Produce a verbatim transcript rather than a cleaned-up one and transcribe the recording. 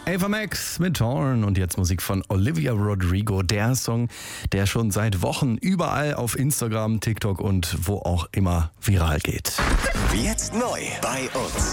Ava Max mit Torn und jetzt Musik von Olivia Rodrigo. Der Song, der schon seit Wochen überall auf Instagram, TikTok und wo auch immer viral geht. Jetzt neu bei uns.